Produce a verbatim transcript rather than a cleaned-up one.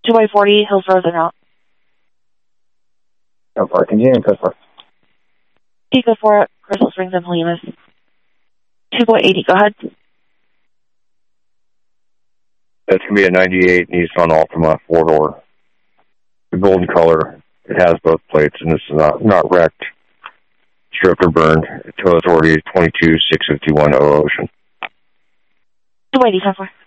two by forty, Hillsborough, en route. Go for it. Continue, code for it. Eco four, Crystal Springs and Palamas. two by eighty, go ahead. That's going to be a ninety-eight Nissan Altima four-door. The golden color. It has both plates, and this is not, not wrecked, stripped, or burned. Tow authority is twenty-two six fifty-one O Ocean. two eighty, ten four.